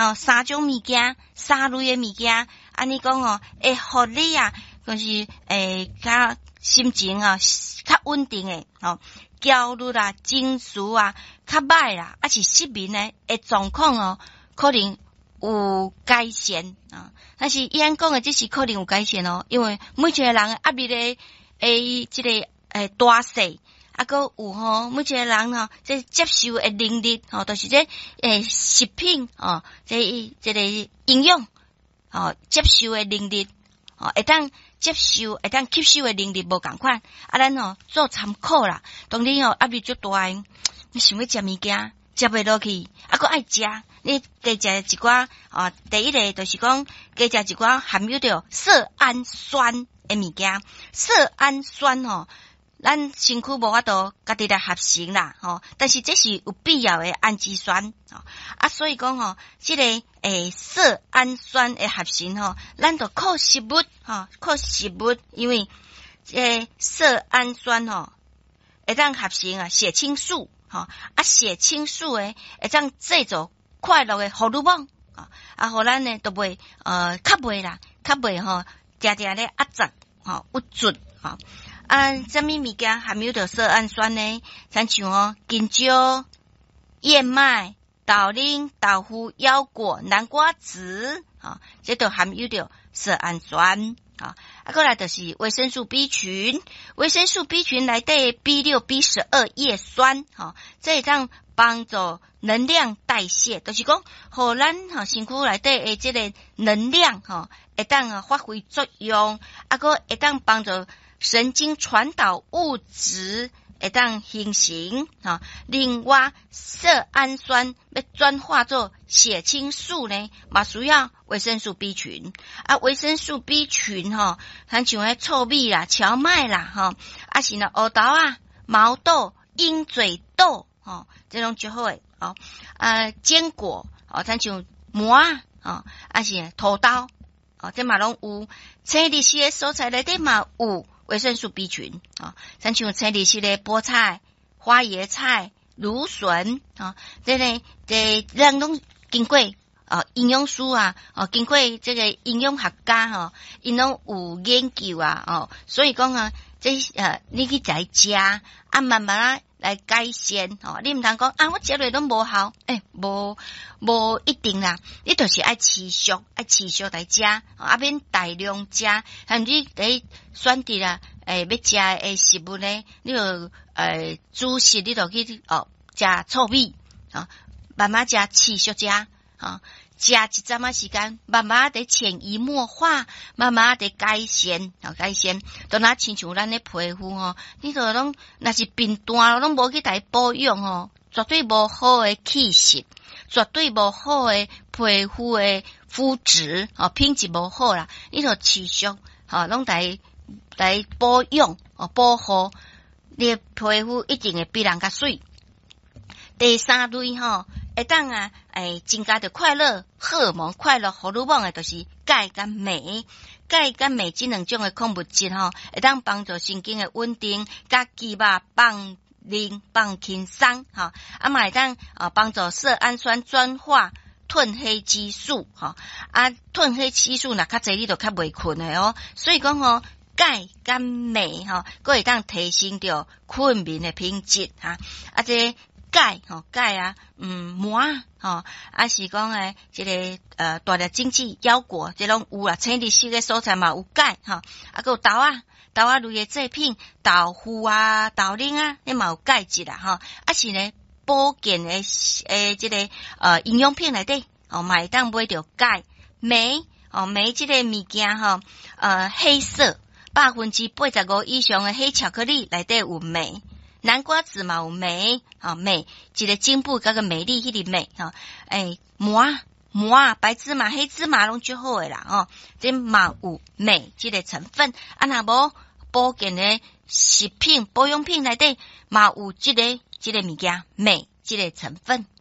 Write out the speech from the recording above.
三种物件，三类的物件，安尼讲会互你就是较心情较稳定诶，焦虑啦、情绪较歹啦，是失眠诶的状况可能有改善但是伊安讲诶，这是可能有改善因为每一个人压力咧这个大小，还有每一个人这接受诶能力就是这食品这个营养接受诶能力会当接受会当吸收诶能力无共款咱做参考啦。当你压力足大你想要食物件食袂落去还爱食，你加食一寡第一个就是讲加食一寡含有着色氨酸诶物件。色氨酸咱身躯无法度家己来合成啦但是这是有必要的氨基酸所以讲这个色氨酸的合成咱就靠食物靠食物，因为色氨酸会当合成血清素血清素会当制造快乐的荷尔蒙互咱呢都袂较袂定定咧压胀郁卒什么物件含有着色氨酸呢？咱像香蕉、燕麦、豆奶、豆腐、腰果、南瓜子这都含有着色氨酸过来就是维生素 B 群，维生素 B 群内底 B6、B12 叶酸这会当帮助能量代谢，就是讲互咱身躯内底的这个能量会当发挥作用，会当帮助神经传导物质会当形成另外色氨酸要转化做血清素呢，嘛需要维生素 B 群维生素 B 群咱像迄糙米啦、荞麦啦是黑豆毛豆、鹰嘴豆这种就好诶坚果咱像麻是土豆这嘛拢有。青绿色的蔬菜内底嘛有维生素 B 群咱像青绿色的菠菜、花椰菜、芦笋这个咱拢经过营养师经过这个营养学家因拢有研究所以讲这你去在家慢慢来改善你唔通讲我食落拢无效无一定啦，你就是爱持续来食免大量食你在选择要食的食物呢，你就主食你就去食糙米慢慢食，持续食食一阵时间，慢慢地潜移默化，慢慢地改善都那亲像咱的皮肤你就拢若是病单拢无去来保养绝对无好的气色，绝对无好的皮肤的肤质品质无好啦，你就持续拢来保养保护你的皮肤，一定会比人较水。第三类会当增加着快乐荷尔蒙，快乐荷尔蒙就是钙跟镁。钙跟镁这两种的矿物质会当帮助神经的稳定，甲肌肉放轻松嘛会当帮助色氨酸转化褪黑激素褪黑激素若较侪你就较袂困的所以讲钙跟镁佫会当提升着困眠的品质这钙麻是讲这个大粒经济腰果这拢有啦，青绿色的蔬菜嘛有钙还有豆类的制品，豆腐豆奶你嘛有钙质啦是呢保健的这个营养品内底嘛会当买着钙镁这个物件黑色85%以上的黑巧克力内底有镁，南瓜子嘛有镁镁一个进步甲个美丽迄个镁麻白芝麻黑芝麻拢最好诶啦这嘛有镁这个成分若无保健的食品保养品内底嘛有这个物件镁这个成分